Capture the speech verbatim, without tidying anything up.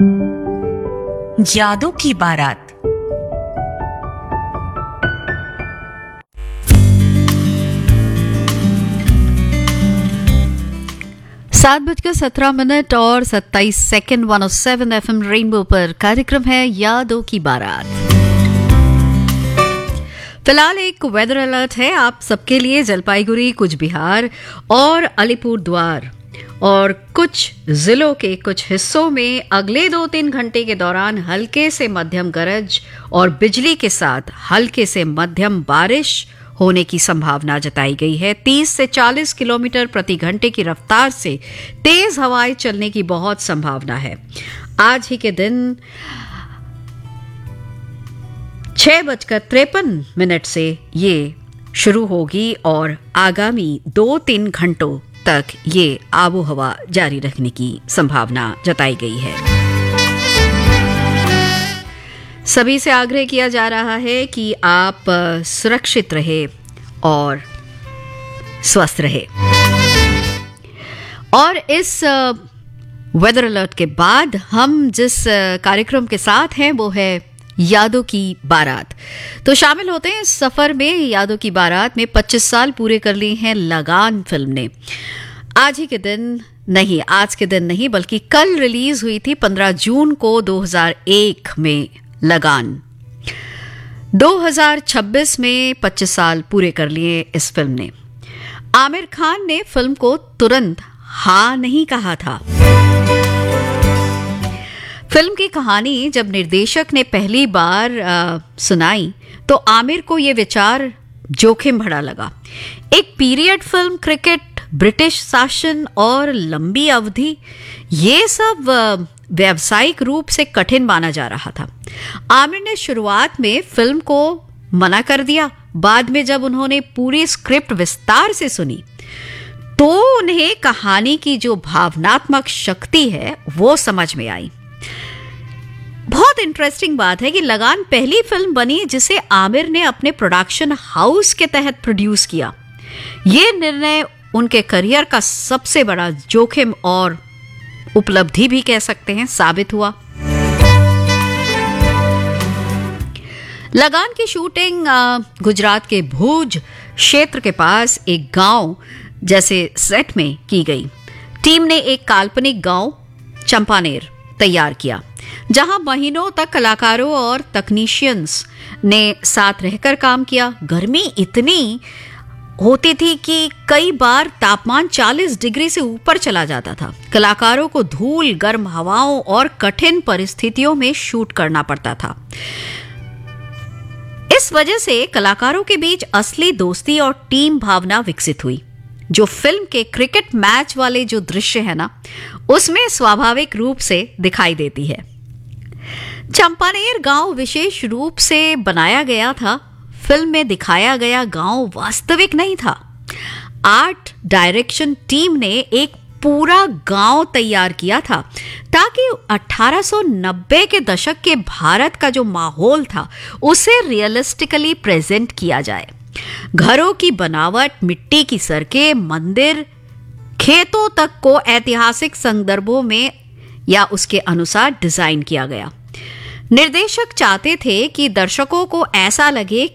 यादों की बारात। सात बजकर सत्रह मिनट और सत्ताईस second one O seven F M rainbow पर कार्यक्रम है यादों की बारात। फिलहाल एक वेदर अलर्ट है आप सबके लिए जलपाईगुड़ी, कुछ बिहार और अलीपुर द्वार और कुछ जिलों के कुछ हिस्सों में अगले दो तीन घंटे के दौरान हल्के से मध्यम गरज और बिजली के साथ हल्के से मध्यम बारिश होने की संभावना जताई गई है। तीस से चालीस किलोमीटर प्रति घंटे की रफ्तार से तेज हवाएं चलने की बहुत संभावना है। आज ही के दिन छह बजकर तिरपन मिनट से ये शुरू होगी और आगामी दो तीन घंटों तक ये आबो हवा जारी रखने की संभावना जताई गई है। सभी से आग्रह किया जा रहा है कि आप सुरक्षित रहे और स्वस्थ रहे। और इस वेदर अलर्ट के बाद हम जिस कार्यक्रम के साथ हैं वो है यादों की बारात। तो शामिल होते हैं इस सफर में। यादों की बारात में पच्चीस साल पूरे कर लिए हैं लगान फिल्म ने। आज ही के दिन नहीं, आज के दिन नहीं बल्कि कल रिलीज हुई थी पंद्रह जून को दो हज़ार एक में लगान। दो हज़ार छब्बीस में पच्चीस साल पूरे कर लिए इस फिल्म ने। आमिर खान ने फिल्म को तुरंत हाँ नहीं कहा था। फिल्म की कहानी जब निर्देशक ने पहली बार आ, सुनाई तो आमिर को यह विचार जोखिम भरा लगा। एक पीरियड फिल्म, क्रिकेट, ब्रिटिश शासन और लंबी अवधि, ये सब व्यावसायिक रूप से कठिन माना जा रहा था। आमिर ने शुरुआत में फिल्म को मना कर दिया। बाद में जब उन्होंने पूरी स्क्रिप्ट विस्तार से सुनी तो उन्हें कहानी की जो भावनात्मक शक्ति है वो समझ में आई। बहुत इंटरेस्टिंग बात है कि लगान पहली फिल्म बनी जिसे आमिर ने अपने प्रोडक्शन हाउस के तहत प्रोड्यूस किया। यह निर्णय उनके करियर का सबसे बड़ा जोखिम और उपलब्धि भी कह सकते हैं साबित हुआ। लगान की शूटिंग गुजरात के भुज क्षेत्र के पास एक गांव जैसे सेट में की गई। टीम ने एक काल्पनिक गांव चंपानेर तैयार किया जहां महीनों तक कलाकारों और तकनीशियंस ने साथ रहकर काम किया। गर्मी इतनी होती थी कि कई बार तापमान चालीस डिग्री से ऊपर चला जाता था। कलाकारों को धूल, गर्म हवाओं और कठिन परिस्थितियों में शूट करना पड़ता था। इस वजह से कलाकारों के बीच असली दोस्ती और टीम भावना विकसित हुई, जो फिल्म के क्रिकेट मैच वाले जो दृश्य है ना, उसमें स्वाभाविक रूप से दिखाई देती है। चंपानेर गांव विशेष रूप से बनाया गया था। फिल्म में दिखाया गया गांव वास्तविक नहीं था। आर्ट डायरेक्शन टीम ने एक पूरा गांव तैयार किया था ताकि अठारह सौ नब्बे के दशक के भारत का जो माहौल था उसे रियलिस्टिकली प्रेजेंट किया जाए। घरों की बनावट, मिट्टी की सड़कें, मंदिर, खेतों तक को ऐतिहासिक संदर्भों में या उसके अनुसार डिजाइन किया गया। निर्देशक चाहते थे कि दर्शकों को ऐसा लगे